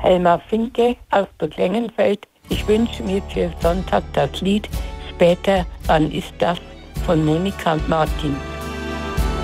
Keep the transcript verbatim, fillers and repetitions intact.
Helma Finke aus Burglengenfeld. Ich wünsche mir für Sonntag das Lied Später, wann ist das von Monika und Martin.